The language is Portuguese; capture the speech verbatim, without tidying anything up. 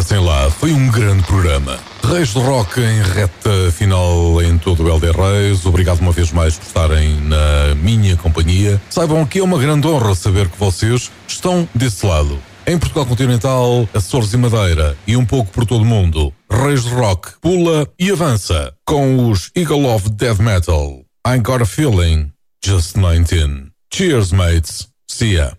Descansem lá, foi um grande programa. Reis do Rock em reta final em todo o Helder Reis. Obrigado uma vez mais por estarem na minha companhia. Saibam que é uma grande honra saber que vocês estão desse lado. Em Portugal Continental, Açores e Madeira e um pouco por todo o mundo, Reis do Rock pula e avança com os Eagle of Death Metal. I Got a Feeling, Just nineteen. Cheers, mates. See ya.